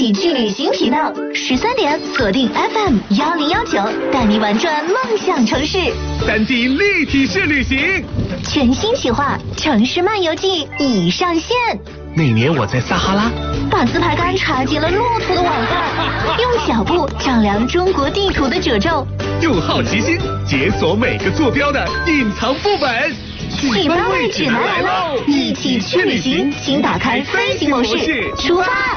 起去旅行频道，13点锁定 FM1019，带你玩转梦想城市。 3D 立体式旅行， 全新企划《城市漫游记》已上线。 那年我在撒哈拉， 把自拍杆插进了骆驼的网盖，用脚步丈量中国地图的褶皱， 用好奇心解锁每个坐标的隐藏副本。 去方位指南来喽！一起去旅行，请打开飞行模式，出发。